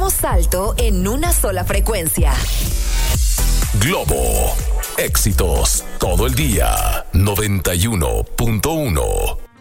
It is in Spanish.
damos alto en una sola frecuencia. Globo. Éxitos todo el día. 91.1.